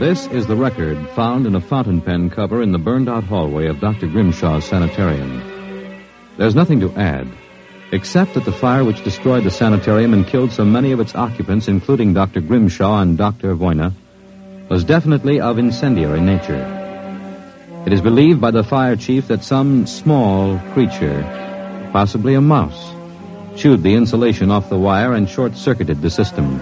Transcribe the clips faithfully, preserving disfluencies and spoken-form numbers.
This is the record found in a fountain pen cover in the burned-out hallway of Doctor Grimshaw's sanitarium. There's nothing to add, except that the fire which destroyed the sanitarium and killed so many of its occupants, including Doctor Grimshaw and Doctor Voyna, was definitely of incendiary nature. It is believed by the fire chief that some small creature, possibly a mouse, chewed the insulation off the wire and short-circuited the system.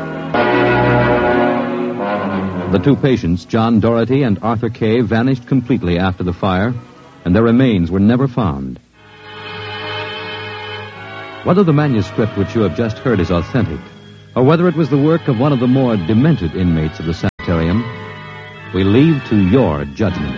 The two patients, John Doherty and Arthur Kay, vanished completely after the fire, and their remains were never found. Whether the manuscript which you have just heard is authentic, or whether it was the work of one of the more demented inmates of the sanitarium, we leave to your judgment.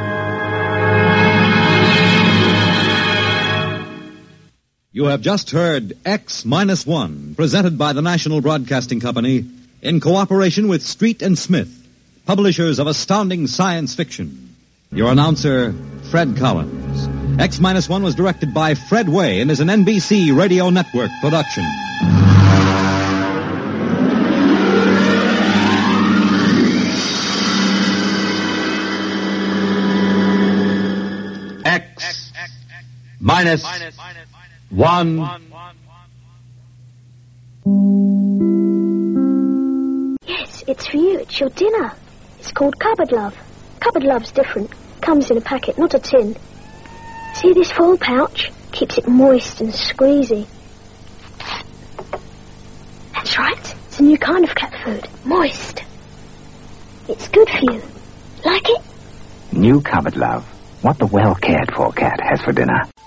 You have just heard X Minus One, presented by the National Broadcasting Company in cooperation with Street and Smith, publishers of astounding science fiction. Your announcer, Fred Collins. X Minus One was directed by Fred Way and is an N B C Radio Network production. X Minus One. Yes, it's for you. It's your dinner. It's called Cupboard Love. Cupboard Love's different. Comes in a packet, not a tin. See this foil pouch? Keeps it moist and squeezy. That's right. It's a new kind of cat food. Moist. It's good for you. Like it? New Cupboard Love. What the well-cared-for cat has for dinner.